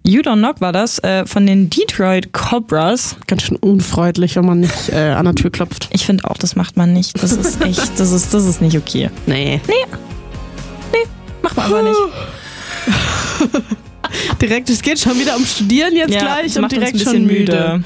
You Don't Knock war das, von den Detroit Cobras. Ganz schön unfreundlich, wenn man nicht an der Tür klopft. Ich finde auch, das macht man nicht. Das ist echt, das ist nicht okay. Nee, macht man aber nicht. Direkt, es geht schon wieder um Studieren jetzt gleich und direkt uns ein schon bisschen müde.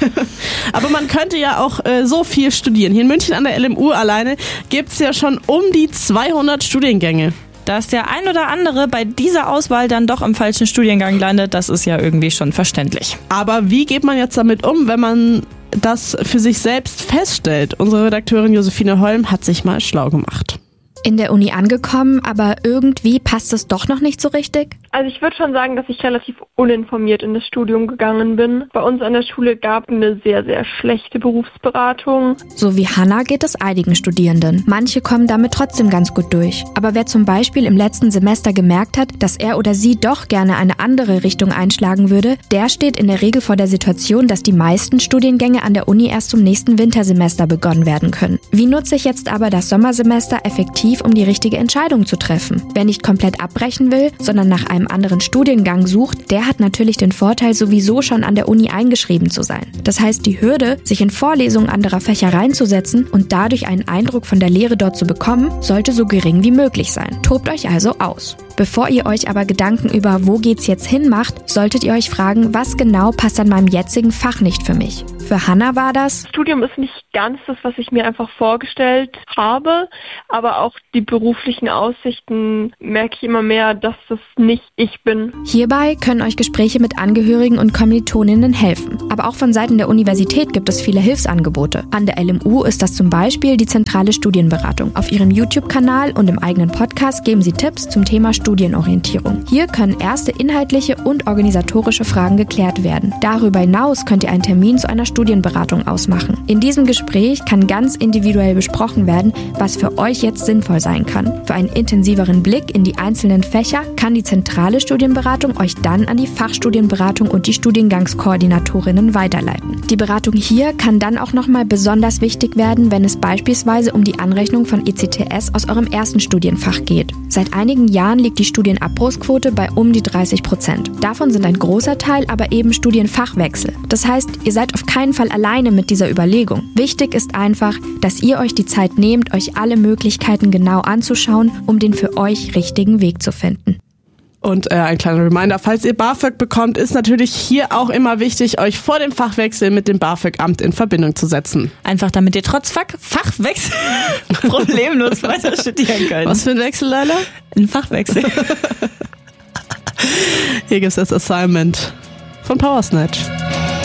Aber man könnte ja auch so viel studieren. Hier in München an der LMU alleine gibt es ja schon um die 200 Studiengänge. Dass der ein oder andere bei dieser Auswahl dann doch im falschen Studiengang landet, das ist ja irgendwie schon verständlich. Aber wie geht man jetzt damit um, wenn man das für sich selbst feststellt? Unsere Redakteurin Josephine Holm hat sich mal schlau gemacht. In der Uni angekommen, aber irgendwie passt es doch noch nicht so richtig? Also ich würde schon sagen, dass ich relativ uninformiert in das Studium gegangen bin. Bei uns an der Schule gab es eine sehr, sehr schlechte Berufsberatung. So wie Hannah geht es einigen Studierenden. Manche kommen damit trotzdem ganz gut durch. Aber wer zum Beispiel im letzten Semester gemerkt hat, dass er oder sie doch gerne eine andere Richtung einschlagen würde, der steht in der Regel vor der Situation, dass die meisten Studiengänge an der Uni erst zum nächsten Wintersemester begonnen werden können. Wie nutze ich jetzt aber das Sommersemester effektiv, um die richtige Entscheidung zu treffen? Wer nicht komplett abbrechen will, sondern nach einem anderen Studiengang sucht, der hat natürlich den Vorteil, sowieso schon an der Uni eingeschrieben zu sein. Das heißt, die Hürde, sich in Vorlesungen anderer Fächer reinzusetzen und dadurch einen Eindruck von der Lehre dort zu bekommen, sollte so gering wie möglich sein. Tobt euch also aus. Bevor ihr euch aber Gedanken über wo geht's jetzt hin macht, solltet ihr euch fragen, was genau passt an meinem jetzigen Fach nicht für mich. Für Hannah war das: Studium ist nicht ganz das, was ich mir einfach vorgestellt habe, aber auch die beruflichen Aussichten merke ich immer mehr, dass das nicht ich bin. Hierbei können euch Gespräche mit Angehörigen und Kommilitoninnen helfen. Aber auch von Seiten der Universität gibt es viele Hilfsangebote. An der LMU ist das zum Beispiel die zentrale Studienberatung. Auf ihrem YouTube-Kanal und im eigenen Podcast geben sie Tipps zum Thema Studienorientierung. Hier können erste inhaltliche und organisatorische Fragen geklärt werden. Darüber hinaus könnt ihr einen Termin zu einer Studienberatung ausmachen. In diesem Gespräch kann ganz individuell besprochen werden, was für euch jetzt sinnvoll sein kann. Für einen intensiveren Blick in die einzelnen Fächer kann die zentrale Studienberatung euch dann an die Fachstudienberatung und die Studiengangskoordinatorinnen weiterleiten. Die Beratung hier kann dann auch nochmal besonders wichtig werden, wenn es beispielsweise um die Anrechnung von ECTS aus eurem ersten Studienfach geht. Seit einigen Jahren liegt die Studienabbruchsquote bei um die 30%. Davon sind ein großer Teil aber eben Studienfachwechsel. Das heißt, ihr seid auf keinen Fall alleine mit dieser Überlegung. Wichtig ist einfach, dass ihr euch die Zeit nehmt, euch alle Möglichkeiten genau anzuschauen, um den für euch richtigen Weg zu finden. Und ein kleiner Reminder, falls ihr BAföG bekommt, ist natürlich hier auch immer wichtig, euch vor dem Fachwechsel mit dem BAföG-Amt in Verbindung zu setzen. Einfach damit ihr trotz Fachwechsel problemlos weiter studieren könnt. Was für ein Wechsel, Leila? Ein Fachwechsel. Hier gibt es das Assignment von Powersnatch.